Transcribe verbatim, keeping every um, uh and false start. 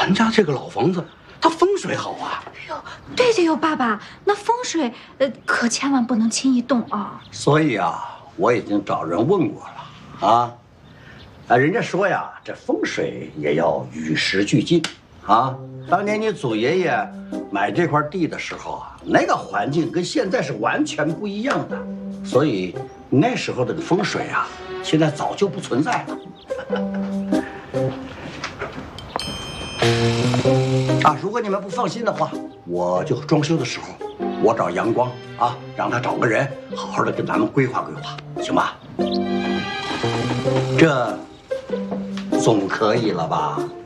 咱家这个老房子，它风水好啊。 哎呦，对的哟，爸爸，那风水呃可千万不能轻易动啊。 所以啊，我已经找人问过了啊，啊，人家说呀，这风水也要与时俱进啊。当年你祖爷爷买这块地的时候啊，那个环境跟现在是完全不一样的，所以那时候的风水啊，现在早就不存在了。啊，如果你们不放心的话，我就装修的时候，我找阳光啊，让他找个人好好的跟咱们规划规划，行吧？这总可以了吧？